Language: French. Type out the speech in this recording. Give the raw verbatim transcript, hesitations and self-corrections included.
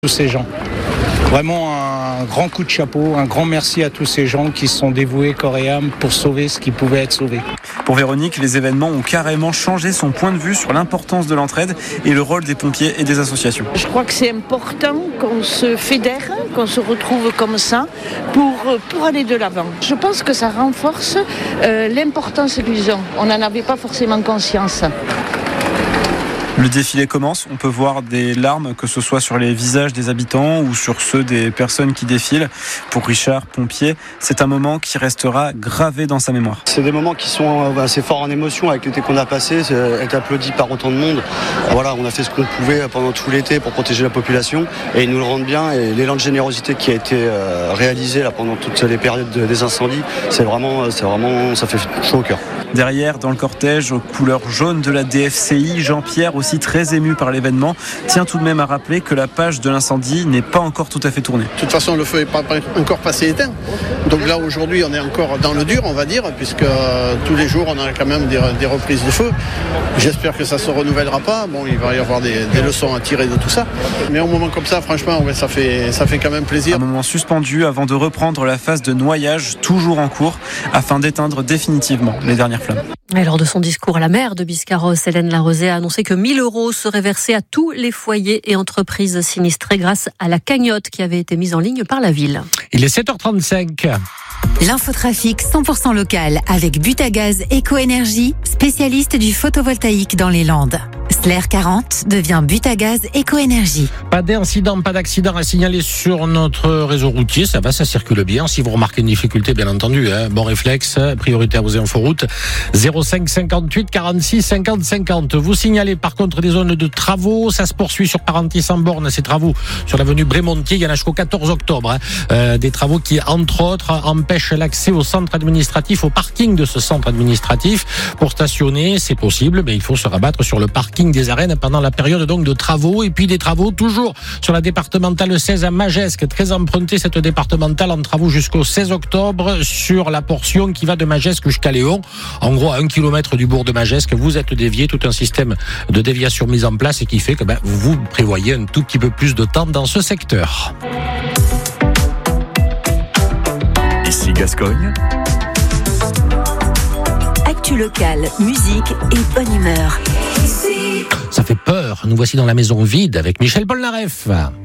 tous ces gens. Vraiment un grand coup de chapeau, un grand merci à tous ces gens qui se sont dévoués corps et âme pour sauver ce qui pouvait être sauvé. Pour Véronique, les événements ont carrément changé son point de vue sur l'importance de l'entraide et le rôle des pompiers et des associations. Je crois que c'est important qu'on se fédère, qu'on se retrouve comme ça pour, pour aller de l'avant. Je pense que ça renforce euh, l'importance qu'ils ont. On n'en avait pas forcément conscience. Le défilé commence, on peut voir des larmes, que ce soit sur les visages des habitants ou sur ceux des personnes qui défilent. Pour Richard, pompier, c'est un moment qui restera gravé dans sa mémoire. C'est des moments qui sont assez forts en émotion, avec l'été qu'on a passé, être applaudi par autant de monde. Voilà, on a fait ce qu'on pouvait pendant tout l'été pour protéger la population et ils nous le rendent bien. Et l'élan de générosité qui a été réalisé là, pendant toutes les périodes des incendies, c'est vraiment, c'est vraiment, ça fait chaud au cœur. Derrière, dans le cortège aux couleurs jaunes de la D F C I, Jean-Pierre, aussi très ému par l'événement, tient tout de même à rappeler que la page de l'incendie n'est pas encore tout à fait tournée. De toute façon, le feu n'est pas encore passé éteint. Donc là, aujourd'hui, on est encore dans le dur, on va dire, puisque euh, tous les jours, on a quand même des, des reprises de feu. J'espère que ça ne se renouvellera pas. Bon, il va y avoir des, des leçons à tirer de tout ça. Mais au moment comme ça, franchement, ouais, ça fait, ça fait quand même plaisir. Un moment suspendu avant de reprendre la phase de noyage, toujours en cours, afin d'éteindre définitivement les dernières flammes. Et lors de son discours, la maire de Biscarrosse, Hélène Larosée, a annoncé que mille euros seraient versés à tous les foyers et entreprises sinistrés grâce à la cagnotte qui avait été mise en ligne par la ville. Il est sept heures trente-cinq. L'infotrafic cent pour cent local avec Butagaz Éco-Énergie, spécialiste du photovoltaïque dans les Landes. Slair quarante devient Butagaz Éco-Énergie. Pas d'incident, pas d'accident à signaler sur notre réseau routier. Ça va, ça circule bien. Si vous remarquez une difficulté, bien entendu, hein, bon réflexe, priorité à vos inforoutes. zéro cinq cinquante-huit quarante-six cinquante cinquante. Vous signalez par contre des zones de travaux. Ça se poursuit sur Parentis en borne. Ces travaux sur l'avenue Brémontier. Il y en a jusqu'au quatorze octobre. Hein. Euh, des travaux qui, entre autres, empêchent l'accès au centre administratif, au parking de ce centre administratif. Pour stationner, c'est possible, mais il faut se rabattre sur le parking des arènes pendant la période donc de travaux. Et puis des travaux toujours sur la départementale seize à Magescq, très empruntée cette départementale en travaux jusqu'au seize octobre sur la portion qui va de Magescq jusqu'à Léon. En gros, à un kilomètre du bourg de Magescq, vous êtes dévié, tout un système de déviation mis en place et qui fait que ben, vous prévoyez un tout petit peu plus de temps dans ce secteur. Ici Gascogne. Actu locale, musique et bonne humeur. Ça fait peur. Nous voici dans la maison vide avec Michel Polnareff.